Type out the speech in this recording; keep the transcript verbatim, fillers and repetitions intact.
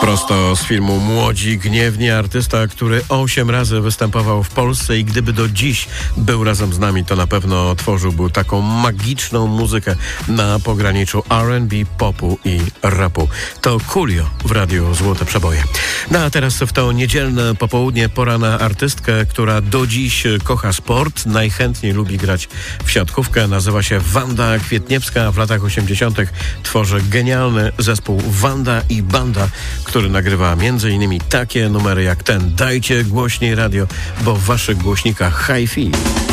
Prosto z filmu Młodzi Gniewni, artysta, który osiem razy występował w Polsce i gdyby do dziś był razem z nami, to na pewno tworzyłby taką magiczną muzykę na pograniczu R and B, popu i rapu. To Coolio w Radiu Złote Przeboje. No a teraz w to niedzielne popołudnie pora na artystkę, która do dziś kocha sport, najchętniej lubi grać w siatkówkę. Nazywa się Wanda Kwietniewska. W latach osiemdziesiątych tworzy genialny zespół Wanda i Banda, który nagrywa między innymi takie numery jak ten. Dajcie głośniej radio, bo w waszych głośnikach hi-fi.